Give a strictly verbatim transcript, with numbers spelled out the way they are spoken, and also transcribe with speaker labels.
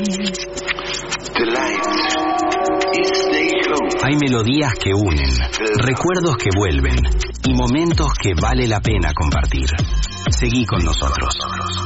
Speaker 1: Hay melodías que unen, recuerdos que vuelven y momentos que vale la pena compartir. Seguí con nosotros.